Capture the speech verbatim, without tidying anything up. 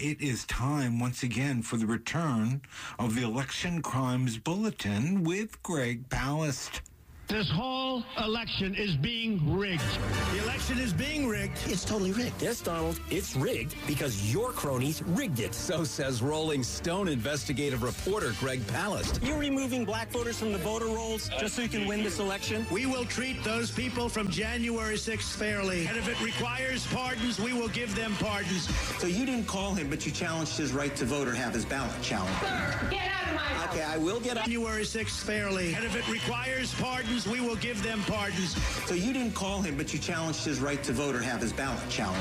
it is time once again for the return of the Election Crimes Bulletin with Greg Palast. This whole election is being rigged. The election is being rigged. It's totally rigged. Yes, Donald, it's rigged because your cronies rigged it. So says Rolling Stone investigative reporter Greg Palast. You're removing black voters from the voter rolls just so you can win this election? We will treat those people from January sixth fairly. And if it requires pardons, we will give them pardons. So you didn't call him, but you challenged his right to vote or have his ballot challenged. Sir, get out of my house. Okay, I will get out. January sixth fairly. And if it requires pardons, we will give them pardons. So you didn't call him, but you challenged his right to vote or have his ballot challenged.